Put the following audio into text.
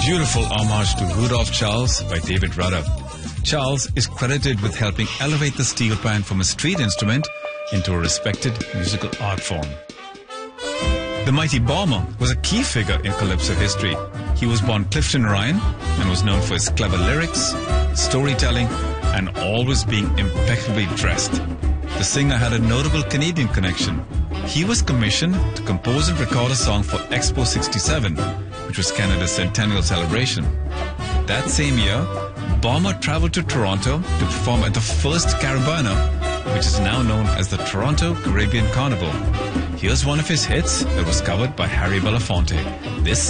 beautiful homage to Rudolph Charles by David Rudder. Charles is credited with helping elevate the steel pan from a street instrument into a respected musical art form. The mighty Bomber was a key figure in calypso history. He was born Clifton Ryan and was known for his clever lyrics, storytelling, and always being impeccably dressed. The singer had a notable Canadian connection. He was commissioned to compose and record a song for Expo 67, which was Canada's centennial celebration. That same year, Bomber traveled to Toronto to perform at the first Caribana, which is now known as the Toronto Caribbean Carnival. Here's one of his hits that was covered by Harry Belafonte. This